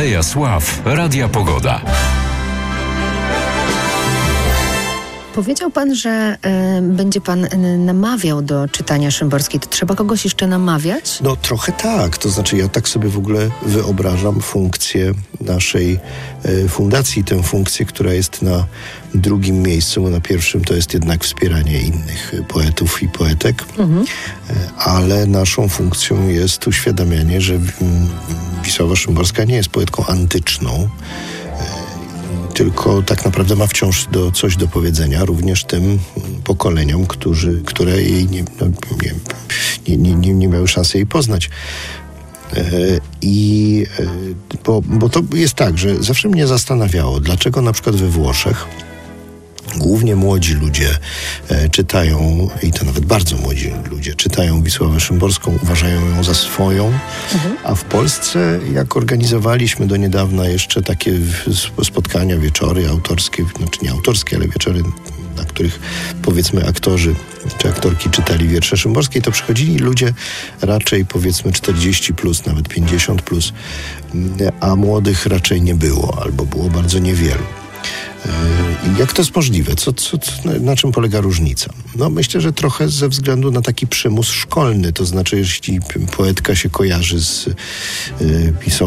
Aleja Sław, Radia Pogoda. Powiedział pan, że będzie pan namawiał do czytania Szymborskiej. To trzeba kogoś jeszcze namawiać? No trochę tak. To znaczy ja tak sobie w ogóle wyobrażam funkcję naszej fundacji. Tę funkcję, która jest na drugim miejscu, bo na pierwszym to jest jednak wspieranie innych poetów i poetek. Ale naszą funkcją jest uświadamianie, że Wisława Szymborska nie jest poetką antyczną, tylko tak naprawdę ma wciąż coś do powiedzenia również tym pokoleniom, które jej nie miały szansy jej poznać. Bo to jest tak, że zawsze mnie zastanawiało, dlaczego na przykład we Włoszech głównie młodzi ludzie czytają, i to nawet bardzo młodzi ludzie, czytają Wisławę Szymborską, uważają ją za swoją, a w Polsce, jak organizowaliśmy do niedawna jeszcze takie spotkania, wieczory autorskie, znaczy nie autorskie, ale wieczory, na których powiedzmy aktorzy czy aktorki czytali wiersze Szymborskiej, to przychodzili ludzie raczej powiedzmy 40+, nawet 50+, a młodych raczej nie było, albo było bardzo niewielu. Jak to jest możliwe? Na czym polega różnica? No myślę, że trochę ze względu na taki przymus szkolny, to znaczy jeśli poetka się kojarzy z pisą